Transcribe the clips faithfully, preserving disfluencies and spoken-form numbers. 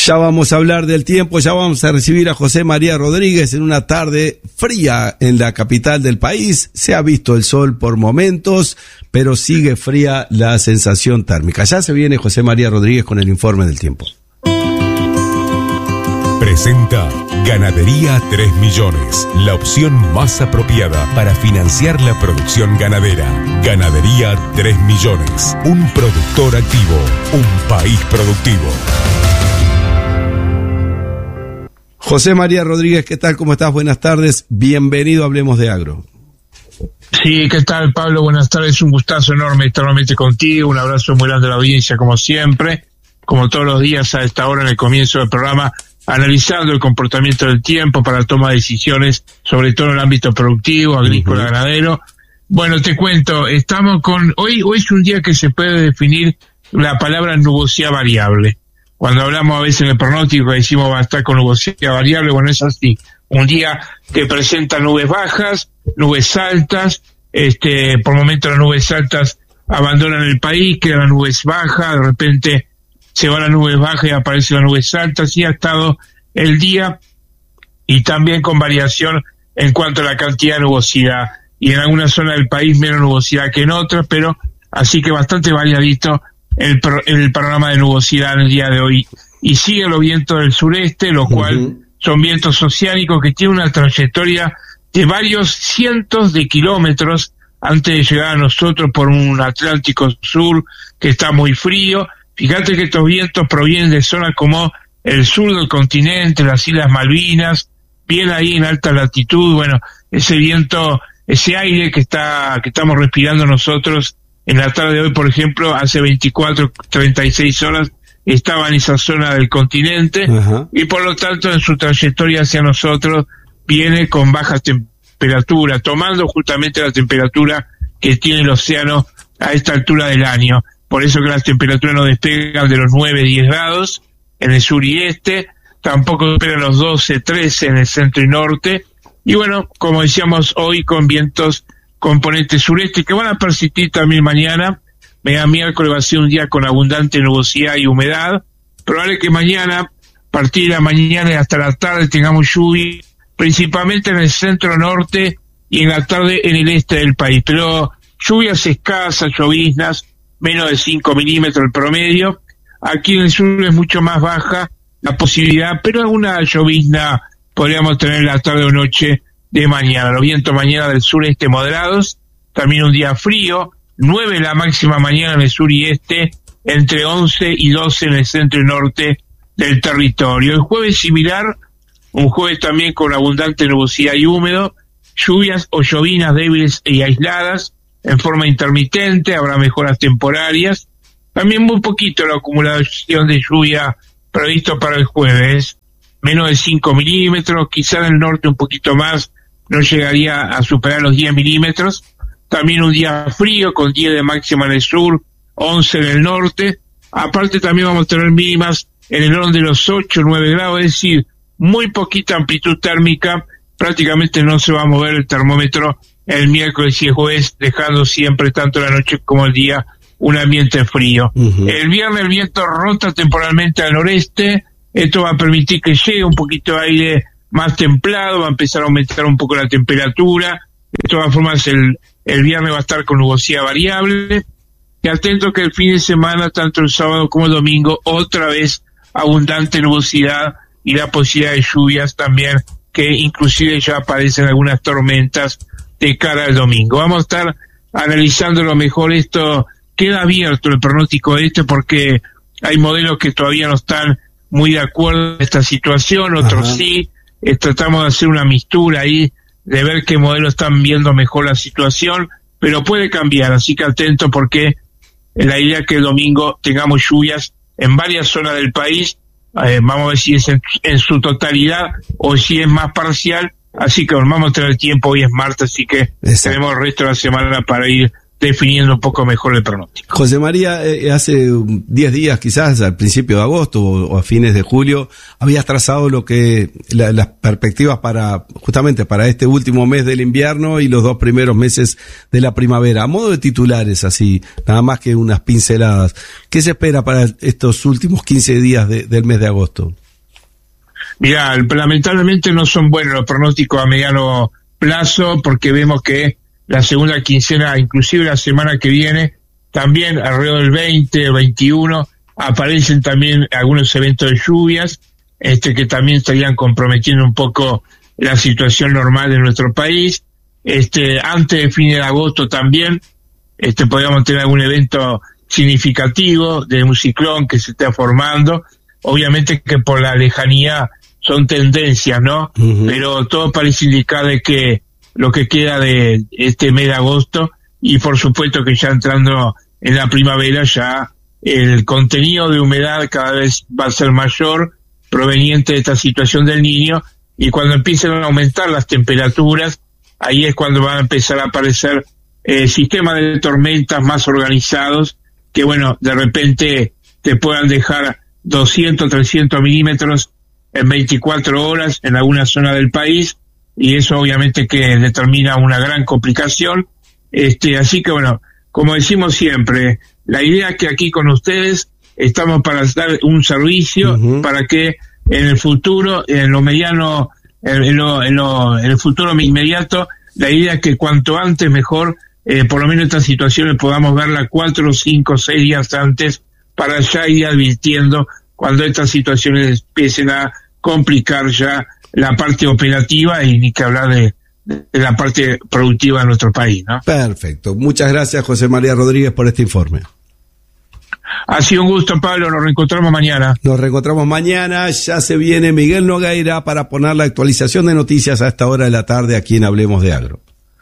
Ya vamos a hablar del tiempo, ya vamos a recibir a José María Rodríguez en una tarde fría en la capital del país. Se ha visto el sol por momentos, pero sigue fría la sensación térmica. Ya se viene José María Rodríguez con el informe del tiempo. Presenta Ganadería tres millones, la opción más apropiada para financiar la producción ganadera. Ganadería tres millones, un productor activo, un país productivo. José María Rodríguez, ¿qué tal? ¿Cómo estás? Buenas tardes. Bienvenido a Hablemos de Agro. Sí, ¿qué tal, Pablo? Buenas tardes. Un gustazo enorme estar nuevamente contigo. Un abrazo muy grande a la audiencia, como siempre. Como todos los días a esta hora en el comienzo del programa, analizando el comportamiento del tiempo para la toma de decisiones, sobre todo en el ámbito productivo, agrícola, uh-huh. ganadero. Bueno, te cuento, estamos con... Hoy, hoy es un día que se puede definir la palabra nubosidad variable. Cuando hablamos a veces en el pronóstico decimos va a estar con nubosidad variable, bueno, es así. Un día que presenta nubes bajas, nubes altas, este, por momentos las nubes altas abandonan el país, quedan las nubes bajas, de repente se van las nubes bajas y aparecen las nubes altas, y ha estado el día, y también con variación en cuanto a la cantidad de nubosidad, y en algunas zonas del país menos nubosidad que en otras, pero así que bastante variadito el, el panorama de nubosidad en el día de hoy. Y siguen los vientos del sureste, lo cual uh-huh. son vientos oceánicos que tienen una trayectoria de varios cientos de kilómetros antes de llegar a nosotros por un Atlántico Sur que está muy frío. Fíjate que estos vientos provienen de zonas como el sur del continente, las Islas Malvinas, bien ahí en alta latitud. Bueno, ese viento, ese aire que está que estamos respirando nosotros en la tarde de hoy, por ejemplo, hace veinticuatro, treinta y seis horas estaba en esa zona del continente, uh-huh. y por lo tanto en su trayectoria hacia nosotros viene con bajas temperaturas, tomando justamente la temperatura que tiene el océano a esta altura del año. Por eso que las temperaturas no despegan de los nueve, diez grados en el sur y este, tampoco despegan los doce, trece en el centro y norte, y bueno, como decíamos hoy, con vientos componente sureste que van a persistir también mañana. Mañana miércoles va a ser un día con abundante nubosidad y humedad. Probable que mañana, a partir de la mañana y hasta la tarde, tengamos lluvia, principalmente en el centro norte y en la tarde en el este del país. Pero lluvias escasas, lloviznas, menos de cinco milímetros el promedio. Aquí en el sur es mucho más baja la posibilidad, pero alguna llovizna podríamos tener la tarde o noche de mañana. Los vientos mañana del sureste moderados, también un día frío, nueve la máxima mañana en el sur y este, entre once y doce en el centro y norte del territorio. El jueves similar, un jueves también con abundante nubosidad y húmedo, lluvias o llovinas débiles y aisladas, en forma intermitente, habrá mejoras temporarias, también muy poquito la acumulación de lluvia previsto para el jueves, menos de cinco milímetros, quizá en el norte un poquito más, no llegaría a superar los diez milímetros. También un día frío con diez de máxima en el sur, once en el norte. Aparte también vamos a tener mínimas en el orden de los ocho, nueve grados, es decir, muy poquita amplitud térmica, prácticamente no se va a mover el termómetro el miércoles y el jueves, dejando siempre tanto la noche como el día un ambiente frío. Uh-huh. El viernes el viento rota temporalmente al noreste, esto va a permitir que llegue un poquito de aire más templado, va a empezar a aumentar un poco la temperatura. De todas formas, el, el viernes va a estar con nubosidad variable. Y atento que el fin de semana, tanto el sábado como el domingo, otra vez abundante nubosidad y la posibilidad de lluvias también, que inclusive ya aparecen algunas tormentas de cara al domingo. Vamos a estar analizando lo mejor esto. Queda abierto el pronóstico de este porque hay modelos que todavía no están muy de acuerdo en esta situación, otros Ajá. sí. Eh, tratamos de hacer una mistura ahí, de ver qué modelos están viendo mejor la situación, pero puede cambiar, así que atento porque la idea es que el domingo tengamos lluvias en varias zonas del país, eh, vamos a ver si es en, en su totalidad o si es más parcial, así que vamos a tener tiempo, hoy es martes, así que Exacto. tenemos el resto de la semana para ir definiendo un poco mejor el pronóstico. José María, eh, hace diez días quizás, al principio de agosto o, o a fines de julio, habías trazado lo que la, las perspectivas para justamente para este último mes del invierno y los dos primeros meses de la primavera. A modo de titulares, así, nada más que unas pinceladas. ¿Qué se espera para estos últimos quince días de, del mes de agosto? Mirá, lamentablemente no son buenos los pronósticos a mediano plazo, porque vemos que la segunda quincena, inclusive la semana que viene, también alrededor del veinte o veintiuno, aparecen también algunos eventos de lluvias, este que también estarían comprometiendo un poco la situación normal de nuestro país. Este, antes de fin de agosto también, este, podríamos tener algún evento significativo de un ciclón que se está formando. Obviamente que por la lejanía son tendencias, ¿no? Uh-huh. Pero todo parece indicar de que lo que queda de este mes de agosto, y por supuesto que ya entrando en la primavera, ya el contenido de humedad cada vez va a ser mayor, proveniente de esta situación del Niño, y cuando empiecen a aumentar las temperaturas, ahí es cuando van a empezar a aparecer eh, sistemas de tormentas más organizados, que bueno, de repente te puedan dejar doscientos, trescientos milímetros en veinticuatro horas en alguna zona del país, y eso obviamente que determina una gran complicación. Este, así que bueno, como decimos siempre, la idea es que aquí con ustedes estamos para dar un servicio, uh-huh, para que en el futuro, en lo mediano, en, lo, en, lo, en el futuro inmediato, la idea es que cuanto antes mejor, eh, por lo menos estas situaciones podamos verlas cuatro, cinco, seis días antes, para ya ir advirtiendo cuando estas situaciones empiecen a complicar ya la parte operativa, y ni que hablar de, de la parte productiva de nuestro país, ¿no? Perfecto. Muchas gracias, José María Rodríguez, por este informe. Ha sido un gusto, Pablo. Nos reencontramos mañana. Nos reencontramos mañana. Ya se viene Miguel Nogueira para poner la actualización de noticias a esta hora de la tarde aquí en Hablemos de Agro.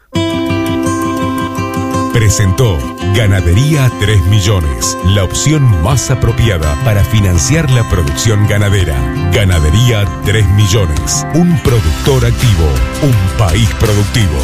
Presentó Ganadería tres millones, la opción más apropiada para financiar la producción ganadera. Ganadería tres millones, un productor activo, un país productivo.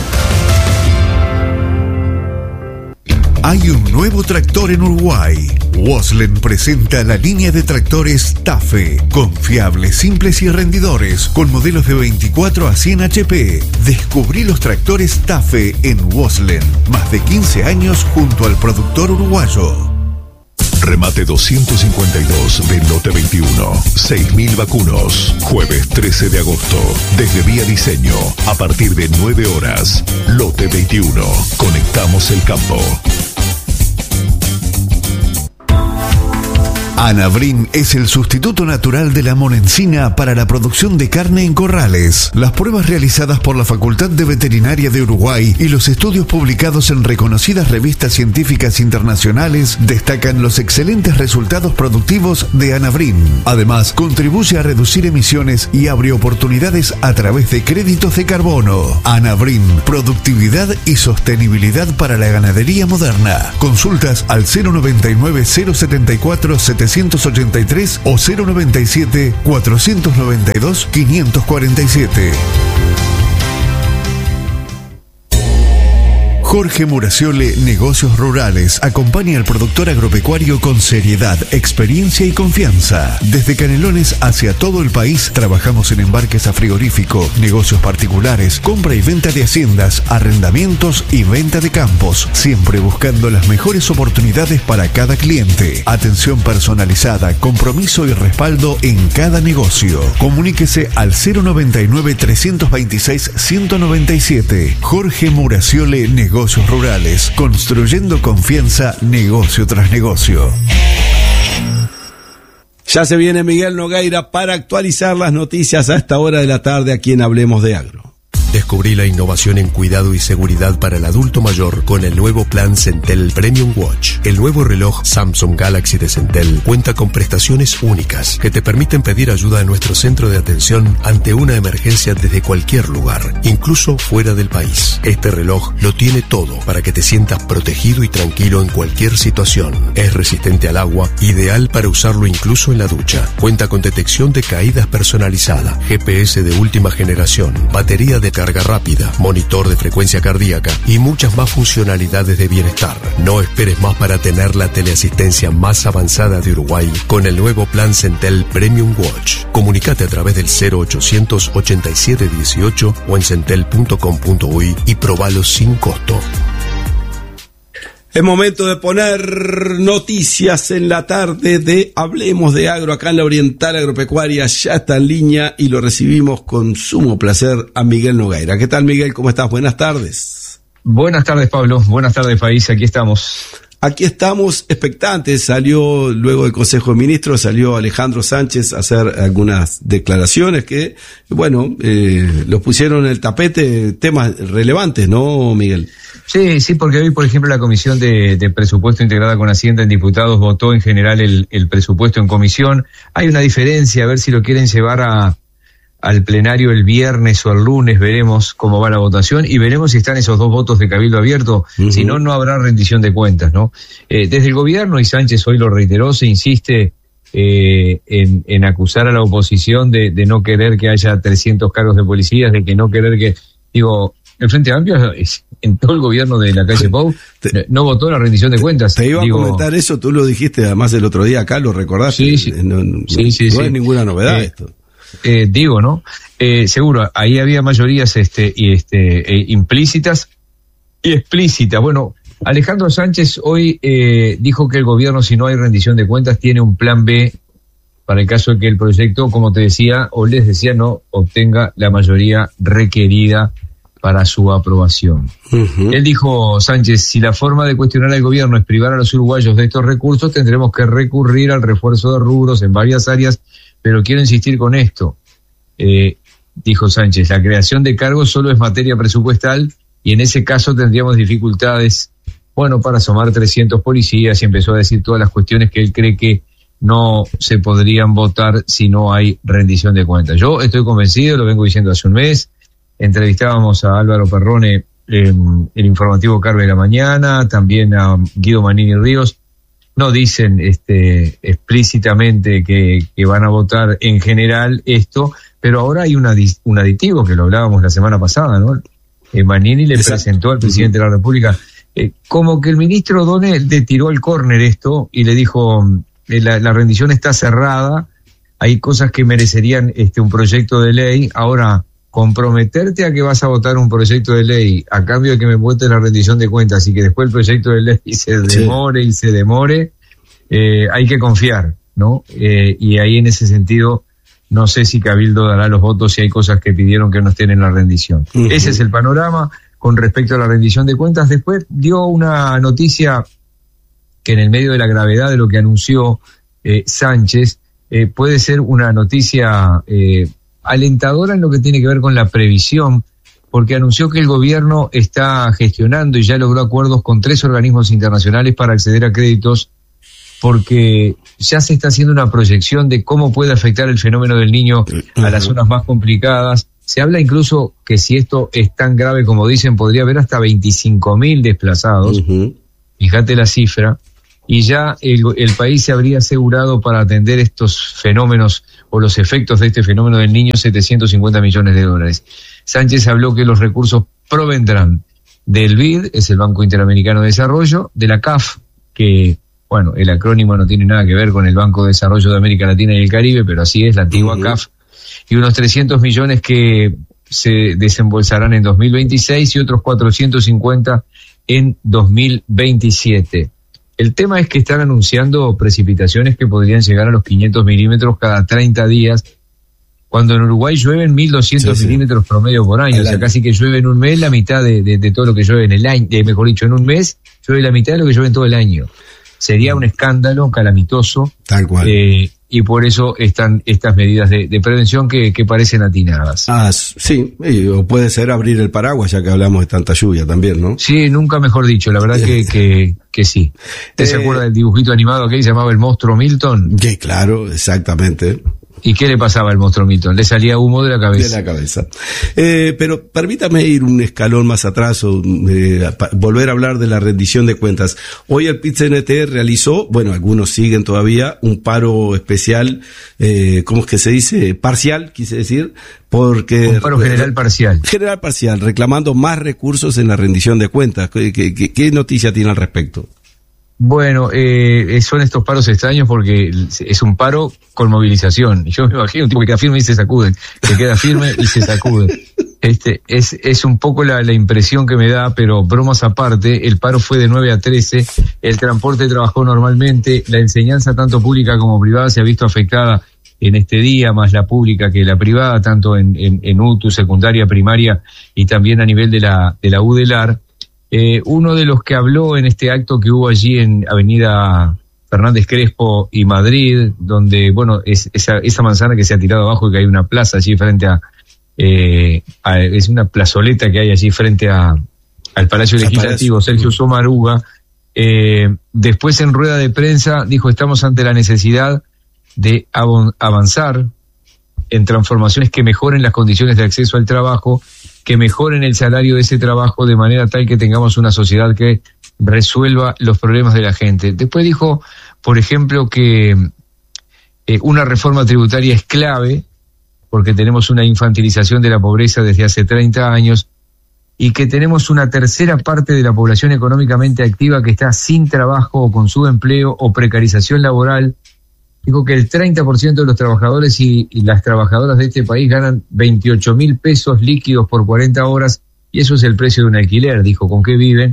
Hay un nuevo tractor en Uruguay. Waslen presenta la línea de tractores TAFE, confiables, simples y rendidores, con modelos de veinticuatro a cien H P. Descubrí los tractores TAFE en Waslen, más de quince años junto al productor uruguayo. Remate doscientos cincuenta y dos de Lote veintiuno. seis mil vacunos. Jueves trece de agosto. Desde Vía Diseño. A partir de nueve horas. Lote veintiuno. Conectamos el campo. Anavrin es el sustituto natural de la monencina para la producción de carne en corrales. Las pruebas realizadas por la Facultad de Veterinaria de Uruguay y los estudios publicados en reconocidas revistas científicas internacionales destacan los excelentes resultados productivos de Anavrin. Además, contribuye a reducir emisiones y abre oportunidades a través de créditos de carbono. Anavrin, productividad y sostenibilidad para la ganadería moderna. Consultas al cero noventa y nueve, cero setenta y cuatro, setecientos ochenta y tres o cero noventa y siete, cuatrocientos noventa y dos, quinientos cuarenta y siete. Jorge Muraciole, Negocios Rurales, acompaña al productor agropecuario con seriedad, experiencia y confianza. Desde Canelones hacia todo el país, trabajamos en embarques a frigorífico, negocios particulares, compra y venta de haciendas, arrendamientos y venta de campos, siempre buscando las mejores oportunidades para cada cliente. Atención personalizada, compromiso y respaldo en cada negocio. Comuníquese al cero noventa y nueve, trescientos veintiséis, ciento noventa y siete. Jorge Muraciole, Negocios Negocios Rurales, construyendo confianza negocio tras negocio. Ya se viene Miguel Nogueira para actualizar las noticias a esta hora de la tarde aquí en Hablemos de Agro. Descubrí la innovación en cuidado y seguridad para el adulto mayor con el nuevo plan Centel Premium Watch. El nuevo reloj Samsung Galaxy de Centel cuenta con prestaciones únicas que te permiten pedir ayuda a nuestro centro de atención ante una emergencia desde cualquier lugar, incluso fuera del país. Este reloj lo tiene todo para que te sientas protegido y tranquilo en cualquier situación. Es resistente al agua, ideal para usarlo incluso en la ducha. Cuenta con detección de caídas personalizada, G P S de última generación, batería de carga rápida, monitor de frecuencia cardíaca y muchas más funcionalidades de bienestar. No esperes más para tener la teleasistencia más avanzada de Uruguay con el nuevo plan Centel Premium Watch. Comunicate a través del cero ochocientos ochenta y siete dieciocho o en centel punto com punto uy y probalo sin costo. Es momento de poner noticias en la tarde de Hablemos de Agro, acá en la Oriental Agropecuaria. Ya está en línea y lo recibimos con sumo placer a Miguel Nogueira. ¿Qué tal, Miguel? ¿Cómo estás? Buenas tardes. Buenas tardes, Pablo. Buenas tardes, país. Aquí estamos. Aquí estamos expectantes. Salió luego del Consejo de Ministros, salió Alejandro Sánchez a hacer algunas declaraciones que, bueno, eh, los pusieron en el tapete, temas relevantes, ¿no, Miguel? Sí, sí, porque hoy, por ejemplo, la Comisión de, de Presupuesto integrada con Hacienda en Diputados votó en general el, el presupuesto en comisión. Hay una diferencia, a ver si lo quieren llevar a al plenario el viernes o el lunes, veremos cómo va la votación y veremos si están esos dos votos de cabildo abierto. Uh-huh. Si no, no habrá rendición de cuentas, ¿no? Eh, desde el gobierno, y Sánchez hoy lo reiteró, se insiste eh, en, en acusar a la oposición de, de no querer que haya trescientos cargos de policías, de que no querer que, digo, el Frente Amplio es, en todo el gobierno de la calle Pou te, no votó la rendición de cuentas. Te iba digo, a comentar eso, tú lo dijiste además el otro día acá, lo recordaste. Sí, sí, no, no, sí, sí, no sí. hay ninguna novedad eh, esto. Eh, digo, ¿no? Eh, seguro, ahí había mayorías este, y este, eh, implícitas y explícitas. Bueno, Alejandro Sánchez hoy eh, dijo que el gobierno, si no hay rendición de cuentas, tiene un plan B para el caso de que el proyecto, como te decía, o les decía, no obtenga la mayoría requerida para su aprobación. Uh-huh. Él dijo, Sánchez, si la forma de cuestionar al gobierno es privar a los uruguayos de estos recursos, tendremos que recurrir al refuerzo de rubros en varias áreas. Pero quiero insistir con esto, eh, dijo Sánchez, la creación de cargos solo es materia presupuestal y en ese caso tendríamos dificultades, bueno, para sumar trescientos policías, y empezó a decir todas las cuestiones que él cree que no se podrían votar si no hay rendición de cuentas. Yo estoy convencido, lo vengo diciendo hace un mes, entrevistábamos a Álvaro Perrone en el informativo Carve de la Mañana, también a Guido Manini Ríos. No dicen este, explícitamente que, que van a votar en general esto, pero ahora hay una, un aditivo que lo hablábamos la semana pasada, ¿no? Eh, Manini le Exacto. presentó al presidente uh-huh. de la República, eh, como que el ministro Done le tiró al córner esto y le dijo, eh, la, la rendición está cerrada, hay cosas que merecerían este, un proyecto de ley, ahora comprometerte a que vas a votar un proyecto de ley a cambio de que me votes la rendición de cuentas y que después el proyecto de ley se demore sí. y se demore, eh, hay que confiar, ¿no? Eh, y ahí en ese sentido no sé si Cabildo dará los votos si hay cosas que pidieron que no estén en la rendición. Uh-huh. Ese es el panorama con respecto a la rendición de cuentas. Después dio una noticia que en el medio de la gravedad de lo que anunció eh, Sánchez, eh, puede ser una noticia eh, alentadora en lo que tiene que ver con la previsión, porque anunció que el gobierno está gestionando y ya logró acuerdos con tres organismos internacionales para acceder a créditos, porque ya se está haciendo una proyección de cómo puede afectar el fenómeno del Niño a las zonas más complicadas. Se habla incluso que si esto es tan grave como dicen, podría haber hasta veinticinco mil desplazados. Uh-huh. Fíjate la cifra. Y ya el, el país se habría asegurado para atender estos fenómenos o los efectos de este fenómeno del Niño setecientos cincuenta millones de dólares. Sánchez habló que los recursos provendrán del B I D, es el Banco Interamericano de Desarrollo, de la C A F, que, bueno, el acrónimo no tiene nada que ver con el Banco de Desarrollo de América Latina y el Caribe, pero así es, la antigua uh-huh. C A F, y unos trescientos millones que se desembolsarán en dos mil veintiséis y otros cuatrocientos cincuenta en dos mil veintisiete. El tema es que están anunciando precipitaciones que podrían llegar a los quinientos milímetros cada treinta días, cuando en Uruguay llueven mil doscientos sí, sí. milímetros promedio por año. El o sea, año. Casi que llueve en un mes la mitad de, de, de todo lo que llueve en el año, eh, mejor dicho, en un mes llueve la mitad de lo que llueve en todo el año. Sería un escándalo calamitoso. Tal cual. Eh, y por eso están estas medidas de, de prevención que, que parecen atinadas. Ah, sí, o puede ser abrir el paraguas, ya que hablamos de tanta lluvia también, ¿no? Sí, nunca mejor dicho, la verdad que, que, que sí. ¿Te eh, se acuerda del dibujito animado que se llamaba El Monstruo Milton? Sí, claro, exactamente. ¿Y qué le pasaba al monstruo Milton? Le salía humo de la cabeza. De la cabeza. Eh, pero permítame ir un escalón más atrás o eh, pa- volver a hablar de la rendición de cuentas. Hoy el Pit-C N T realizó, bueno, algunos siguen todavía, un paro especial, eh, ¿cómo es que se dice? Parcial, quise decir, porque... Un paro general parcial. General parcial, reclamando más recursos en la rendición de cuentas. ¿Qué, qué, qué, qué noticia tiene al respecto? Bueno, eh, son estos paros extraños porque es un paro con movilización. Yo me imagino un tipo que queda firme y se sacude, que queda firme y se sacude. Este, es, es un poco la, la impresión que me da, pero bromas aparte, el paro fue de nueve a trece, el transporte trabajó normalmente, la enseñanza tanto pública como privada se ha visto afectada en este día, más la pública que la privada, tanto en, en, en U T U, secundaria, primaria y también a nivel de la, de la U D E L A R. Eh, uno de los que habló en este acto que hubo allí en Avenida Fernández Crespo y Madrid, donde, bueno, es esa, esa manzana que se ha tirado abajo y que hay una plaza allí frente a, eh, a es una plazoleta que hay allí frente a al Palacio Legislativo, Sergio Somaruga, eh, después en rueda de prensa dijo: estamos ante la necesidad de av- avanzar en transformaciones que mejoren las condiciones de acceso al trabajo, que mejoren el salario de ese trabajo de manera tal que tengamos una sociedad que resuelva los problemas de la gente. Después dijo, por ejemplo, que eh, una reforma tributaria es clave porque tenemos una infantilización de la pobreza desde hace treinta años y que tenemos una tercera parte de la población económicamente activa que está sin trabajo o con subempleo o precarización laboral. Dijo que el treinta por ciento de los trabajadores y, y las trabajadoras de este país ganan veintiocho mil pesos líquidos por cuarenta horas y eso es el precio de un alquiler. Dijo, ¿con qué viven?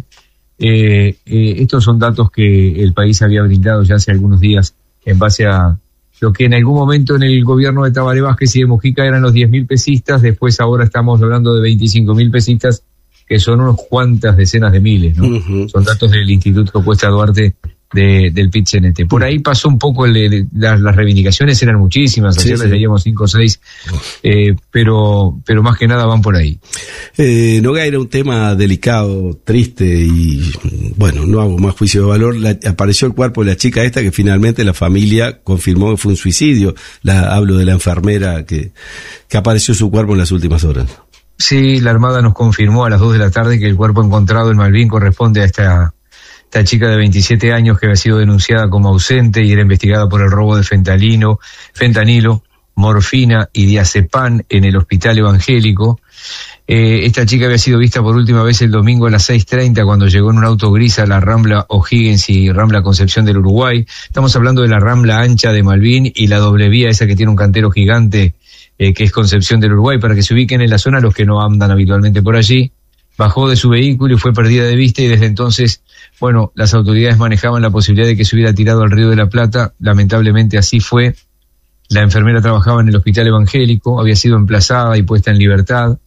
Eh, eh, estos son datos que el país había brindado ya hace algunos días en base a lo que en algún momento en el gobierno de Tabaré Vázquez y de Mujica eran los diez mil pesistas, después ahora estamos hablando de veinticinco mil pesistas, que son unos cuantas decenas de miles, ¿no? Uh-huh. Son datos del Instituto Cuesta Duarte de, del Pit-C N T. Por ahí pasó un poco, el, el, las, las reivindicaciones eran muchísimas, ayer sí, les sí. leíamos cinco o seis, eh, pero, pero más que nada van por ahí. Eh, Nogueira, era un tema delicado, triste y, bueno, no hago más juicio de valor. La, apareció el cuerpo de la chica esta que finalmente la familia confirmó que fue un suicidio. La, hablo de la enfermera que, que apareció su cuerpo en las últimas horas. Sí, la Armada nos confirmó a las dos de la tarde que el cuerpo encontrado en Malvin corresponde a esta, esta chica de veintisiete años que había sido denunciada como ausente y era investigada por el robo de fentanilo, fentanilo, morfina y diazepam en el Hospital Evangélico. Eh, esta chica había sido vista por última vez el domingo a las seis treinta cuando llegó en un auto gris a la Rambla O'Higgins y Rambla Concepción del Uruguay. Estamos hablando de la Rambla ancha de Malvin y la doble vía esa que tiene un cantero gigante, Eh, que es Concepción del Uruguay, para que se ubiquen en la zona los que no andan habitualmente por allí. Bajó de su vehículo y fue perdida de vista y desde entonces, bueno, las autoridades manejaban la posibilidad de que se hubiera tirado al Río de la Plata. Lamentablemente así fue. La enfermera trabajaba en el Hospital Evangélico, había sido emplazada y puesta en libertad.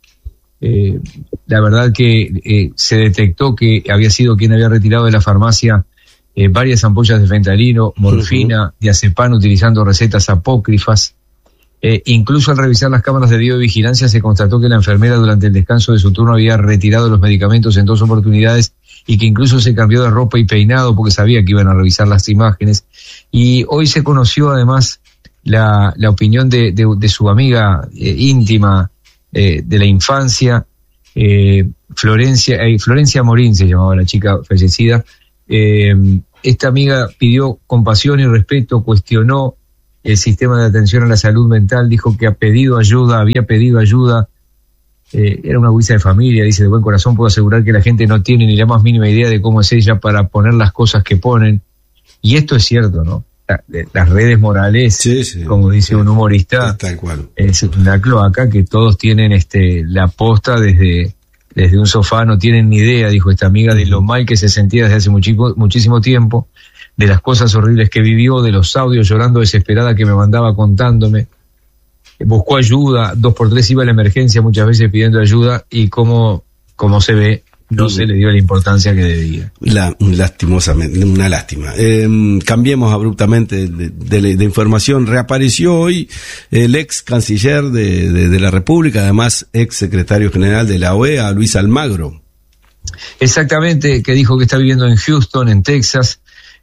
Eh, la verdad que eh, se detectó que había sido quien había retirado de la farmacia eh, varias ampollas de fentanilo, morfina, uh-huh. diazepam, utilizando recetas apócrifas. Eh, incluso al revisar las cámaras de videovigilancia se constató que la enfermera durante el descanso de su turno había retirado los medicamentos en dos oportunidades y que incluso se cambió de ropa y peinado porque sabía que iban a revisar las imágenes. Y hoy se conoció además la, la opinión de, de, de su amiga eh, íntima eh, de la infancia, eh, Florencia, eh, Florencia Morín se llamaba la chica fallecida. Eh, esta amiga pidió compasión y respeto, cuestionó el sistema de atención a la salud mental, dijo que ha pedido ayuda, había pedido ayuda, eh, era una huiza de familia, dice, de buen corazón puedo asegurar que la gente no tiene ni la más mínima idea de cómo es ella para poner las cosas que ponen, y esto es cierto, ¿no? La, las redes morales, sí, sí, como dice sí, un humorista, tal cual. Es una cloaca que todos tienen este la posta desde, desde un sofá, no tienen ni idea, dijo esta amiga, de lo mal que se sentía desde hace muchísimo, muchísimo tiempo, de las cosas horribles que vivió, de los audios llorando desesperada que me mandaba contándome. Buscó ayuda, dos por tres iba a la emergencia muchas veces pidiendo ayuda y como, como se ve, no uh, se le dio la importancia que debía. La, lastimosamente, una lástima. Eh, cambiemos abruptamente de, de, de información. Reapareció hoy el ex canciller de, de, de la República, además ex secretario general de la O E A, Luis Almagro. Exactamente, que dijo que está viviendo en Houston, en Texas.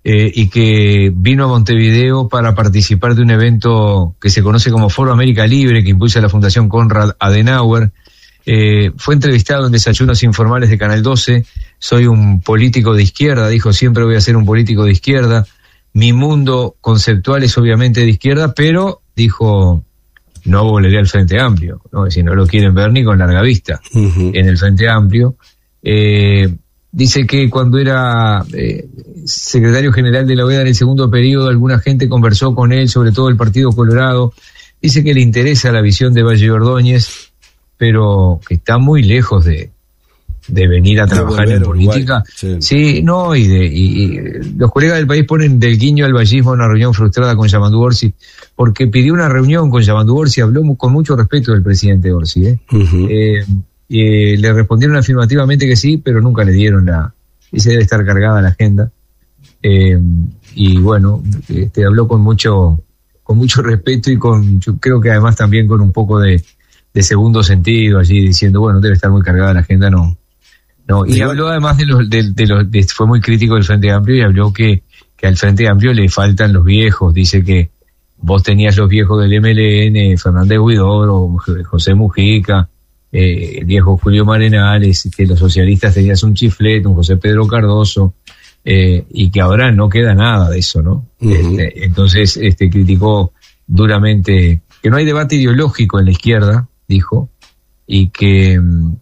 eh, y que vino a Montevideo para participar de un evento que se conoce como Foro América Libre, que impulsa la Fundación Konrad Adenauer. Eh, fue entrevistado en Desayunos Informales de Canal doce. Soy un político de izquierda, dijo, siempre voy a ser un político de izquierda. Mi mundo conceptual es obviamente de izquierda, pero, dijo, no volveré al Frente Amplio, ¿no? Si no lo quieren ver ni con larga vista, uh-huh. en el Frente Amplio. Eh, dice que cuando era eh, secretario general de la O E A en el segundo periodo, alguna gente conversó con él sobre todo el Partido Colorado. Dice que le interesa la visión de Valle Ordóñez, pero que está muy lejos de, de venir a trabajar en política. Sí. sí, no, y, de, y, y los colegas del país ponen del guiño al vallismo una reunión frustrada con Yamandu Orsi, porque pidió una reunión con Yamandu Orsi, habló con mucho respeto del presidente Orsi. ¿eh? Uh-huh. eh, eh, le respondieron afirmativamente que sí, pero nunca le dieron la... Dice debe estar cargada la agenda. Eh, y bueno, este, habló con mucho, con mucho respeto y con, yo creo que además también con un poco de de segundo sentido allí, diciendo, bueno, debe estar muy cargada la agenda, no. no y habló además de los, de, de los, de, fue muy crítico del Frente Amplio y habló que, que al Frente Amplio le faltan los viejos, dice que vos tenías los viejos del M L N, Fernández Huidobro, José Mujica, eh, el viejo Julio Marenales, que los socialistas tenías un Chiflet, un José Pedro Cardoso, eh, y que ahora no queda nada de eso, ¿no? Uh-huh. Este, entonces, este, criticó duramente que no hay debate ideológico en la izquierda, dijo, y que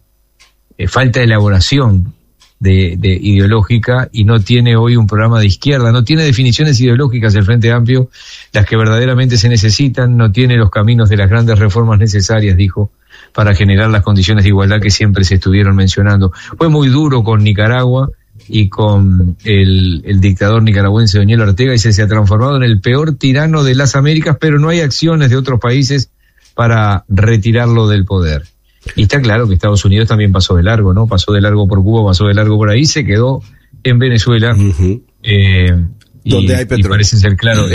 eh, falta elaboración de, de ideológica y no tiene hoy un programa de izquierda, no tiene definiciones ideológicas del Frente Amplio, las que verdaderamente se necesitan, no tiene los caminos de las grandes reformas necesarias, dijo, para generar las condiciones de igualdad que siempre se estuvieron mencionando. Fue muy duro con Nicaragua y con el, el dictador nicaragüense Daniel Ortega, y se, se ha transformado en el peor tirano de las Américas, pero no hay acciones de otros países para retirarlo del poder. Y está claro que Estados Unidos también pasó de largo, ¿no? Pasó de largo por Cuba, pasó de largo por ahí, se quedó en Venezuela. Uh-huh. Eh, donde hay petróleo. Y parece ser claro,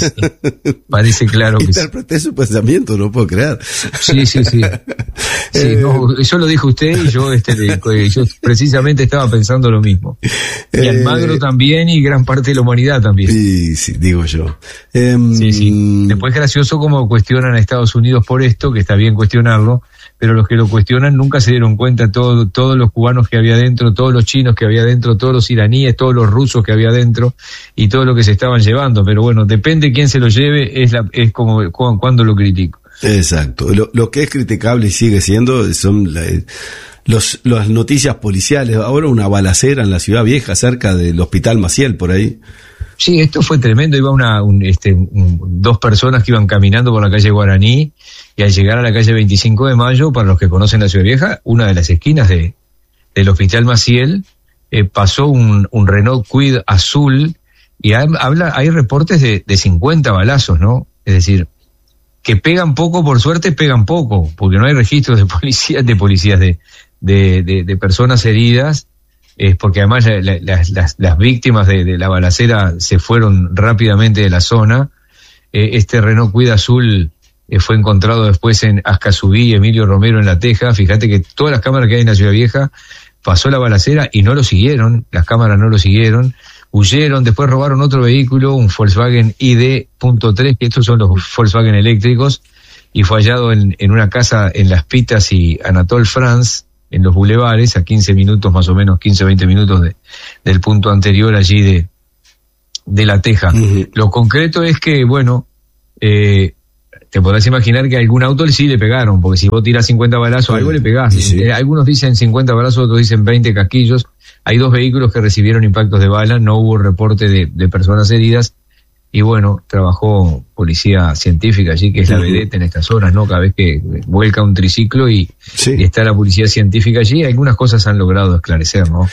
parece claro que interpreté su pensamiento, no puedo creer. Sí, sí, sí. Sí, eh, no, eso lo dijo usted y yo, este, yo precisamente estaba pensando lo mismo. Y eh, Almagro también y gran parte de la humanidad también. Sí, sí, digo yo. Eh, sí, sí. Después es gracioso como cuestionan a Estados Unidos por esto, que está bien cuestionarlo, pero los que lo cuestionan nunca se dieron cuenta todo, todos los cubanos que había dentro, todos los chinos que había dentro, todos los iraníes, todos los rusos que había dentro y todo lo que se estaban llevando. Pero bueno, depende quién se lo lleve, es la, es como cuando lo critico. Exacto. Lo, lo que es criticable y sigue siendo son la, los, las noticias policiales. Ahora una balacera en la Ciudad Vieja cerca del Hospital Maciel, por ahí. Sí, esto fue tremendo. Iba una, un, este, un, dos personas que iban caminando por la calle Guaraní y al llegar a la calle veinticinco de mayo, para los que conocen la Ciudad Vieja, una de las esquinas de, del Hospital Maciel, eh, pasó un, un Renault Kwid azul y hay, habla, hay reportes de, de cincuenta balazos, ¿no? Es decir, que pegan poco, por suerte pegan poco, porque no hay registros de policías, de policías, de, de, de, de personas heridas. Es porque además la, la, las, las víctimas de, de la balacera se fueron rápidamente de la zona. Eh, este Renault Kwid azul eh, fue encontrado después en Ascasubí y Emilio Romero en La Teja. Fíjate que todas las cámaras que hay en la Ciudad Vieja pasó la balacera y no lo siguieron, las cámaras no lo siguieron, huyeron, después robaron otro vehículo, un Volkswagen I D punto tres, que estos son los Volkswagen eléctricos, y fue hallado en, en una casa en Las Pitas y Anatole France, en los bulevares, a quince minutos más o menos, quince, veinte minutos de, del punto anterior allí de, de La Teja. Uh-huh. Lo concreto es que, bueno, eh, te podrás imaginar que a algún auto sí le pegaron, porque si vos tirás cincuenta balazos, uh-huh. algo le pegás. Sí. Eh, algunos dicen cincuenta balazos, otros dicen veinte casquillos. Hay dos vehículos que recibieron impactos de bala, no hubo reporte de, de personas heridas. Y bueno, trabajó policía científica allí, que es la vedette en estas horas, ¿no? Cada vez que vuelca un triciclo y, sí. y está la policía científica allí, algunas cosas han logrado esclarecer, ¿no?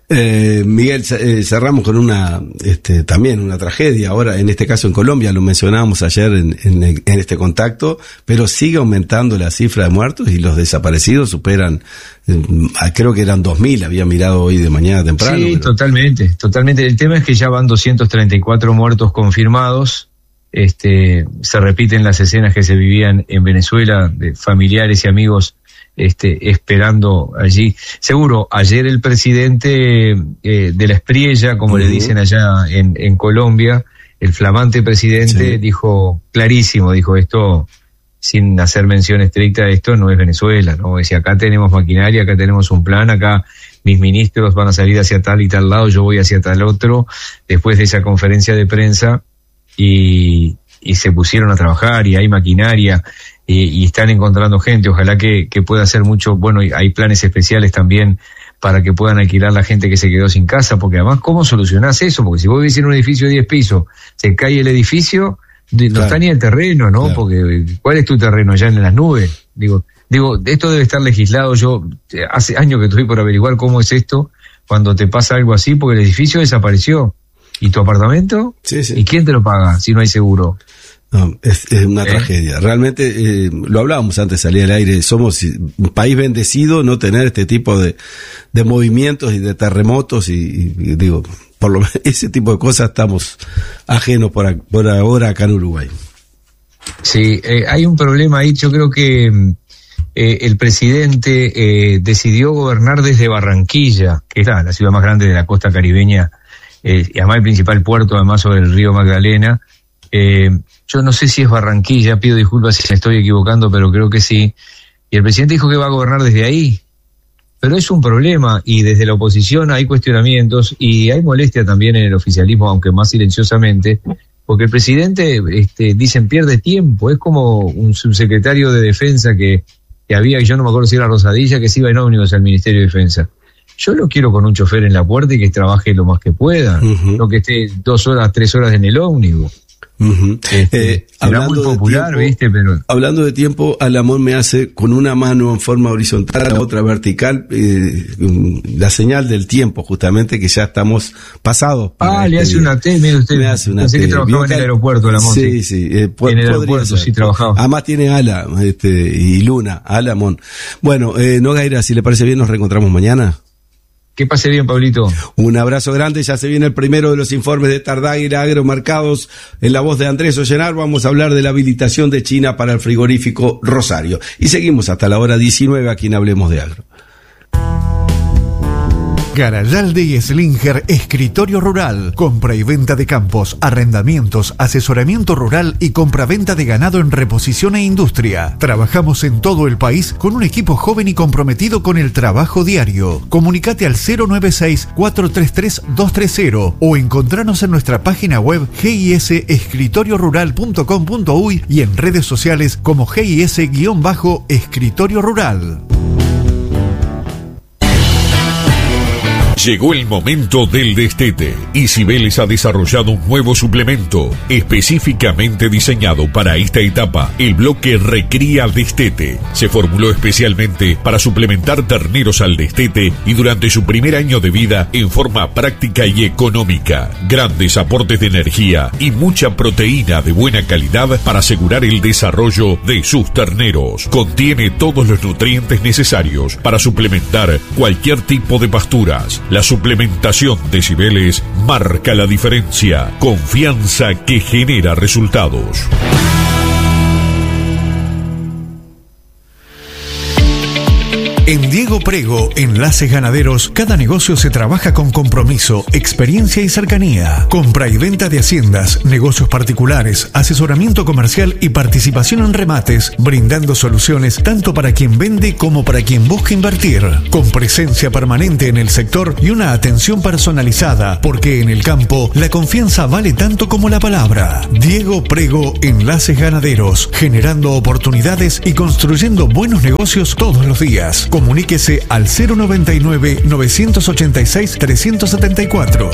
Eh, Miguel, eh, cerramos con una, este, también una tragedia, ahora en este caso en Colombia, lo mencionábamos ayer en, en, en este contacto, pero sigue aumentando la cifra de muertos y los desaparecidos superan, eh, creo que eran dos mil, había mirado hoy de mañana temprano. Sí, pero... totalmente, totalmente. El tema es que ya van doscientos treinta y cuatro muertos confirmados. Este, se repiten las escenas que se vivían en Venezuela, de familiares y amigos este, esperando allí. Seguro, ayer el presidente eh, de la Espriella, como uh-huh. le dicen allá en, en Colombia, el flamante presidente, sí. dijo clarísimo, dijo esto, sin hacer mención estricta, esto no es Venezuela, ¿no? Decía, acá tenemos maquinaria, acá tenemos un plan, acá mis ministros van a salir hacia tal y tal lado, yo voy hacia tal otro, después de esa conferencia de prensa, y, y se pusieron a trabajar, y hay maquinaria, y, y están encontrando gente, ojalá que, que pueda hacer mucho, bueno, hay planes especiales también para que puedan alquilar la gente que se quedó sin casa, porque además, ¿cómo solucionás eso? Porque si vos vivís en un edificio de diez pisos, se cae el edificio, no claro. está ni el terreno, ¿no? Claro. Porque, ¿cuál es tu terreno? ¿Ya en las nubes? Digo, digo, esto debe estar legislado. Yo hace años que estoy por averiguar cómo es esto cuando te pasa algo así, porque el edificio desapareció. ¿Y tu apartamento? Sí, sí. ¿Y quién te lo paga si no hay seguro? No, es, es una ¿Eh? tragedia. Realmente, eh, lo hablábamos antes de salir al aire, somos un país bendecido no tener este tipo de, de movimientos y de terremotos y, y digo, por lo menos ese tipo de cosas estamos ajenos por, a, por ahora acá en Uruguay. Sí, eh, hay un problema ahí, yo creo que eh, el presidente eh, decidió gobernar desde Barranquilla, que es la, la ciudad más grande de la costa caribeña, eh, y además el principal puerto, además sobre el río Magdalena. Eh, yo no sé si es Barranquilla, pido disculpas si me estoy equivocando, pero creo que sí. Y el presidente dijo que va a gobernar desde ahí. Pero es un problema, y desde la oposición hay cuestionamientos, y hay molestia también en el oficialismo, aunque más silenciosamente, porque el presidente, este, dicen, pierde tiempo. Es como un subsecretario de Defensa que, que había, y yo no me acuerdo si era Rosadilla, que se iba en ómnibus al Ministerio de Defensa. Yo lo quiero con un chofer en la puerta y que trabaje lo más que pueda, uh-huh. no que esté dos horas, tres horas en el ómnibus. Uh-huh. Este, eh, hablando, muy popular, de tiempo, ¿viste? Pero... hablando de tiempo, Alamón me hace con una mano en forma horizontal, la otra vertical, eh, la señal del tiempo, justamente, que ya estamos pasados. Ah, le hace día. una T, mire usted. Me hace una Pensé T. que trabajaba en el aeropuerto, Alamón. Sí, sí. Eh, po- en el aeropuerto, ser. sí, trabajaba. Además tiene ala, este, y luna, Alamón. Bueno, eh, Nogueira, si le parece bien, nos reencontramos mañana. Que pase bien, Pablito. Un abrazo grande, ya se viene el primero de los informes de Tardáguila Agromercados. En la voz de Andrés Ollenar vamos a hablar de la habilitación de China para el frigorífico Rosario. Y seguimos hasta la hora diecinueve aquí en Hablemos de Agro. Garayalde y Slinger, escritorio rural, compra y venta de campos, arrendamientos, asesoramiento rural y compra-venta de ganado en reposición e industria. Trabajamos en todo el país con un equipo joven y comprometido con el trabajo diario. Comunicate al cero nueve seis, cuatro tres tres, dos tres cero o encontranos en nuestra página web g i s escritorio rural punto com punto u y en redes sociales como G I S-Escritorio Rural. Llegó el momento del destete y Cibeles ha desarrollado un nuevo suplemento específicamente diseñado para esta etapa, el bloque Recría Destete. Se formuló especialmente para suplementar terneros al destete y durante su primer año de vida en forma práctica y económica. Grandes aportes de energía y mucha proteína de buena calidad para asegurar el desarrollo de sus terneros. Contiene todos los nutrientes necesarios para suplementar cualquier tipo de pasturas. La suplementación de Cibeles marca la diferencia. Confianza que genera resultados. En Diego Prego, Enlaces Ganaderos, cada negocio se trabaja con compromiso, experiencia y cercanía. Compra y venta de haciendas, negocios particulares, asesoramiento comercial y participación en remates, brindando soluciones tanto para quien vende como para quien busca invertir. Con presencia permanente en el sector y una atención personalizada, porque en el campo la confianza vale tanto como la palabra. Diego Prego, Enlaces Ganaderos, generando oportunidades y construyendo buenos negocios todos los días. Comuníquese al cero noventa y nueve, novecientos ochenta y seis, trescientos setenta y cuatro.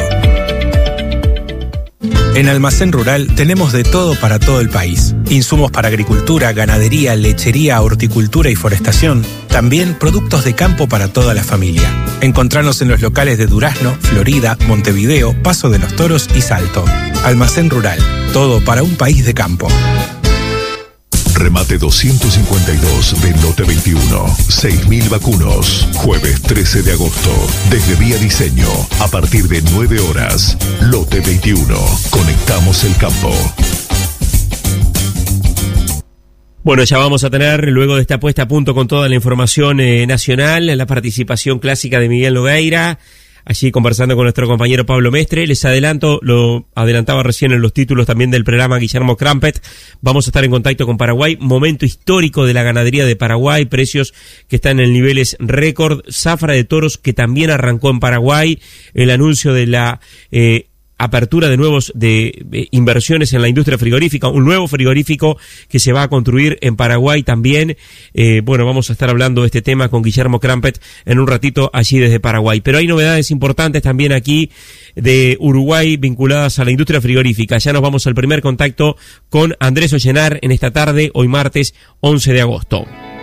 En Almacén Rural tenemos de todo para todo el país. Insumos para agricultura, ganadería, lechería, horticultura y forestación. También productos de campo para toda la familia. Encontranos en los locales de Durazno, Florida, Montevideo, Paso de los Toros y Salto. Almacén Rural, todo para un país de campo. Remate doscientos cincuenta y dos de Lote veintiuno. seis mil vacunos. Jueves trece de agosto. Desde Vía Diseño. A partir de nueve horas. Lote veintiuno. Conectamos el campo. Bueno, ya vamos a tener, luego de esta puesta a punto con toda la información eh, nacional, la participación clásica de Miguel Nogueira, allí conversando con nuestro compañero Pablo Mestre. Les adelanto, lo adelantaba recién en los títulos también del programa Guillermo Crampet, vamos a estar en contacto con Paraguay, momento histórico de la ganadería de Paraguay, precios que están en niveles récord, zafra de toros que también arrancó en Paraguay, el anuncio de la eh, apertura de nuevos de, de inversiones en la industria frigorífica, un nuevo frigorífico que se va a construir en Paraguay también. Eh, bueno, vamos a estar hablando de este tema con Guillermo Crampet en un ratito allí desde Paraguay. Pero hay novedades importantes también aquí de Uruguay vinculadas a la industria frigorífica. Ya nos vamos al primer contacto con Andrés Ollenar en esta tarde, hoy martes once de agosto.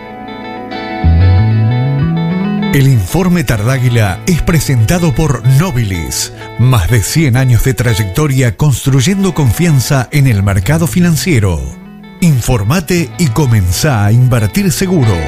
El informe Tardáguila es presentado por Nobilis. Más de cien años de trayectoria construyendo confianza en el mercado financiero. Informate y comenzá a invertir seguro.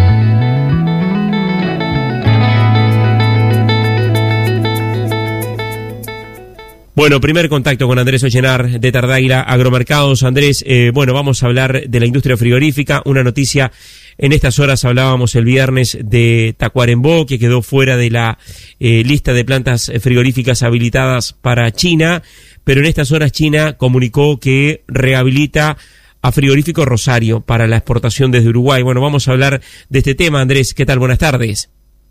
Bueno, primer contacto con Andrés Ollenar de Tardáguila Agromercados. Andrés, eh, bueno, vamos a hablar de la industria frigorífica. Una noticia, en estas horas hablábamos el viernes de Tacuarembó, que quedó fuera de la eh, lista de plantas frigoríficas habilitadas para China, pero en estas horas China comunicó que rehabilita a Frigorífico Rosario para la exportación desde Uruguay. Bueno, vamos a hablar de este tema. Andrés, ¿qué tal? Buenas tardes.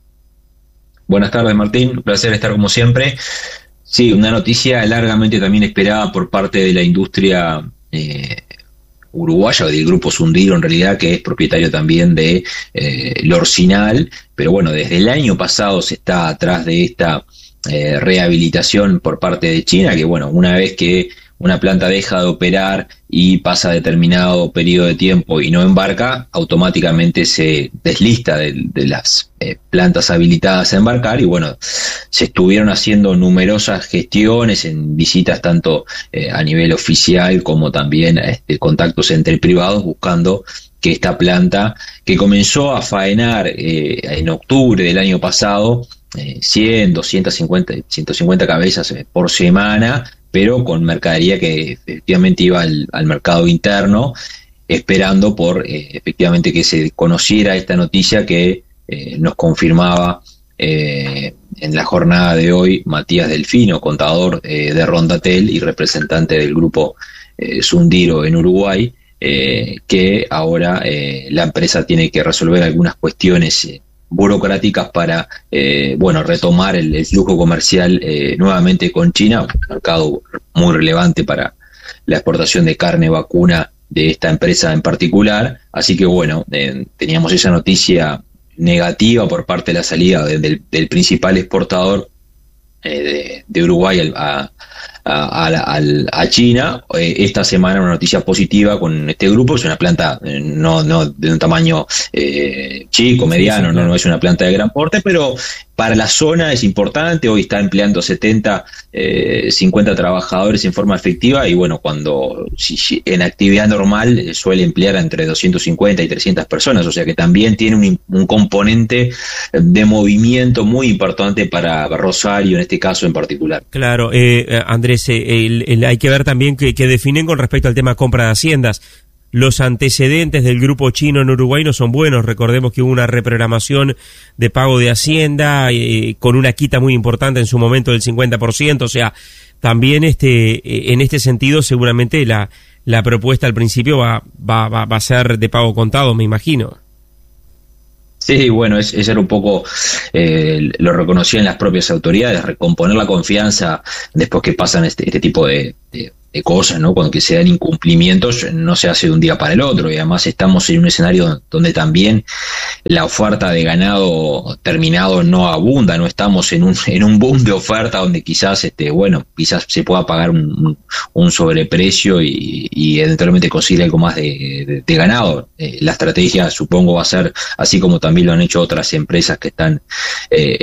Buenas tardes, Martín. Un placer estar como siempre. Sí, una noticia largamente también esperada por parte de la industria eh, uruguaya, del grupo Sundiro en realidad, que es propietario también de eh, Lorcinal, pero bueno, desde el año pasado se está atrás de esta eh, rehabilitación por parte de China, que bueno, una vez que una planta deja de operar y pasa determinado periodo de tiempo y no embarca, automáticamente se deslista de, de las eh, plantas habilitadas a embarcar. Y bueno, se estuvieron haciendo numerosas gestiones en visitas tanto eh, a nivel oficial como también este, contactos entre privados, buscando que esta planta, que comenzó a faenar eh, en octubre del año pasado, eh, cien, doscientas cincuenta, ciento cincuenta cabezas eh, por semana, pero con mercadería que efectivamente iba al, al mercado interno, esperando por eh, efectivamente que se conociera esta noticia que eh, nos confirmaba eh, en la jornada de hoy Matías Delfino, contador eh, de Rondatel y representante del grupo eh, Sundiro en Uruguay, eh, que ahora eh, la empresa tiene que resolver algunas cuestiones eh, burocráticas para eh, bueno retomar el, el flujo comercial eh, nuevamente con China, un mercado muy relevante para la exportación de carne vacuna de esta empresa en particular. Así que bueno, eh, teníamos esa noticia negativa por parte de la salida de, del, del principal exportador eh, de, de Uruguay a, a, a, a China. Eh, esta semana una noticia positiva con este grupo. Es una planta eh, no, no de un tamaño eh, chico, mediano, sí, sí, claro. no, no es una planta de gran porte, pero para la zona es importante. Hoy está empleando setenta, eh, cincuenta trabajadores en forma efectiva, y bueno, cuando si, si, en actividad normal eh, suele emplear entre doscientas cincuenta y trescientas personas, o sea que también tiene un, un componente de movimiento muy importante para Rosario en este caso en particular. Claro, eh, Andrés, eh, el, el, hay que ver también que, que definen con respecto al tema compra de haciendas. Los antecedentes del grupo chino en Uruguay no son buenos. Recordemos que hubo una reprogramación de pago de Hacienda eh, con una quita muy importante en su momento del cincuenta por ciento. O sea, también este en este sentido seguramente la la propuesta al principio va va va, va a ser de pago contado, me imagino. Sí, bueno, es, es era un poco, eh, lo reconocían las propias autoridades, recomponer la confianza después que pasan este, este tipo de, de, de cosas, ¿no? Cuando que se dan incumplimientos, no se hace de un día para el otro, y además estamos en un escenario donde también la oferta de ganado terminado no abunda, no estamos en un en un boom de oferta donde quizás, este bueno, quizás se pueda pagar un, un sobreprecio y, y eventualmente conseguir algo más de, de, de ganado. Eh, la estrategia, supongo, va a ser, así como también lo han hecho otras empresas que están eh,